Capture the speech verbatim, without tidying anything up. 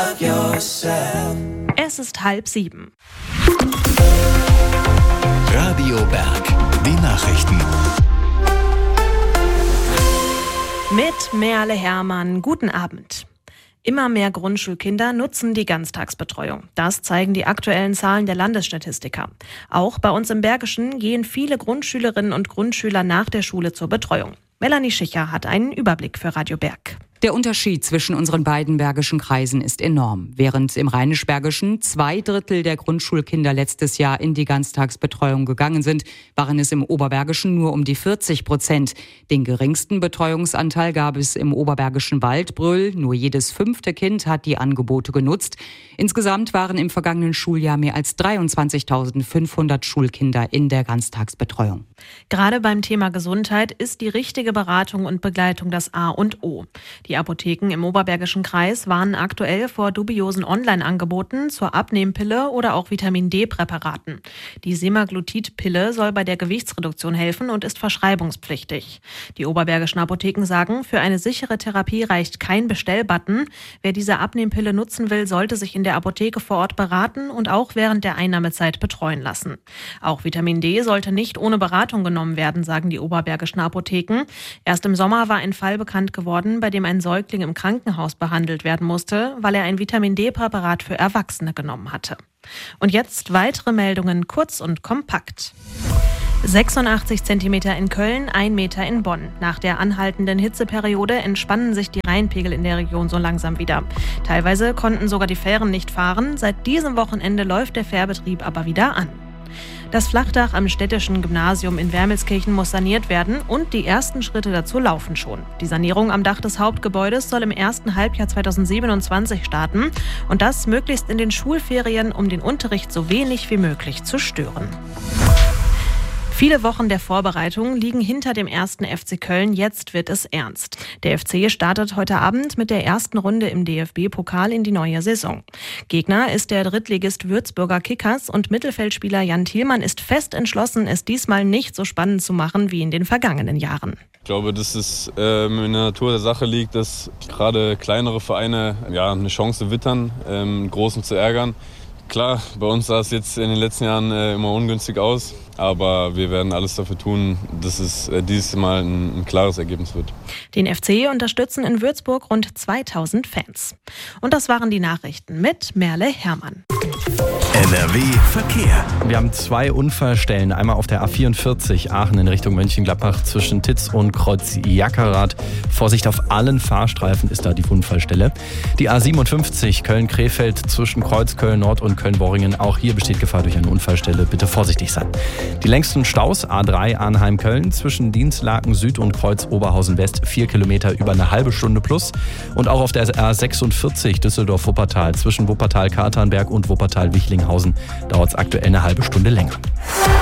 Es ist halb sieben. Radio Berg, die Nachrichten. Mit Merle Hermann, guten Abend. Immer mehr Grundschulkinder nutzen die Ganztagsbetreuung. Das zeigen die aktuellen Zahlen der Landesstatistiker. Auch bei uns im Bergischen gehen viele Grundschülerinnen und Grundschüler nach der Schule zur Betreuung. Melanie Schicher hat einen Überblick für Radio Berg. Der Unterschied zwischen unseren beiden bergischen Kreisen ist enorm. Während im Rheinisch-Bergischen zwei Drittel der Grundschulkinder letztes Jahr in die Ganztagsbetreuung gegangen sind, waren es im Oberbergischen nur um die vierzig Prozent. Den geringsten Betreuungsanteil gab es im oberbergischen Waldbröl. Nur jedes fünfte Kind hat die Angebote genutzt. Insgesamt waren im vergangenen Schuljahr mehr als dreiundzwanzigtausendfünfhundert Schulkinder in der Ganztagsbetreuung. Gerade beim Thema Gesundheit ist die richtige Beratung und Begleitung das A und O. Die Apotheken im Oberbergischen Kreis warnen aktuell vor dubiosen Online-Angeboten zur Abnehmpille oder auch Vitamin-D-Präparaten. Die Semaglutid-Pille soll bei der Gewichtsreduktion helfen und ist verschreibungspflichtig. Die oberbergischen Apotheken sagen, für eine sichere Therapie reicht kein Bestellbutton. Wer diese Abnehmpille nutzen will, sollte sich in der Apotheke vor Ort beraten und auch während der Einnahmezeit betreuen lassen. Auch Vitamin D sollte nicht ohne Beratung genommen werden, sagen die oberbergischen Apotheken. Erst im Sommer war ein Fall bekannt geworden, bei dem ein Säugling im Krankenhaus behandelt werden musste, weil er ein Vitamin-D-Präparat für Erwachsene genommen hatte. Und jetzt weitere Meldungen kurz und kompakt. sechsundachtzig Zentimeter in Köln, ein Meter in Bonn. Nach der anhaltenden Hitzeperiode entspannen sich die Rheinpegel in der Region so langsam wieder. Teilweise konnten sogar die Fähren nicht fahren. Seit diesem Wochenende läuft der Fährbetrieb aber wieder an. Das Flachdach am städtischen Gymnasium in Wermelskirchen muss saniert werden und die ersten Schritte dazu laufen schon. Die Sanierung am Dach des Hauptgebäudes soll im ersten Halbjahr zweitausendsiebenundzwanzig starten und das möglichst in den Schulferien, um den Unterricht so wenig wie möglich zu stören. Viele Wochen der Vorbereitung liegen hinter dem ersten F C Köln. Jetzt wird es ernst. Der F C startet heute Abend mit der ersten Runde im D F B-Pokal in die neue Saison. Gegner ist der Drittligist Würzburger Kickers und Mittelfeldspieler Jan Thielmann ist fest entschlossen, es diesmal nicht so spannend zu machen wie in den vergangenen Jahren. Ich glaube, dass es ähm, in der Natur der Sache liegt, dass gerade kleinere Vereine ja, eine Chance wittern, ähm, Großen zu ärgern. Klar, bei uns sah es jetzt in den letzten Jahren äh, immer ungünstig aus, aber wir werden alles dafür tun, dass es äh, dieses Mal ein, ein klares Ergebnis wird. Den F C unterstützen in Würzburg rund zweitausend Fans. Und das waren die Nachrichten mit Merle Hermann. N R W Verkehr. Wir haben zwei Unfallstellen. Einmal auf der A vierundvierzig Aachen in Richtung Mönchengladbach zwischen Titz und Kreuz Jackerath. Vorsicht, auf allen Fahrstreifen ist da die Unfallstelle. Die A siebenundfünfzig Köln-Krefeld zwischen Kreuz Köln-Nord und Köln-Worringen. Auch hier besteht Gefahr durch eine Unfallstelle. Bitte vorsichtig sein. Die längsten Staus A drei Arnheim-Köln zwischen Dienstlaken Süd und Kreuz Oberhausen-West. Vier Kilometer über eine halbe Stunde plus. Und auch auf der A sechsundvierzig Düsseldorf-Wuppertal zwischen Wuppertal-Katernberg und Wuppertal-Wichlinghausen dauert es aktuell eine halbe Stunde länger.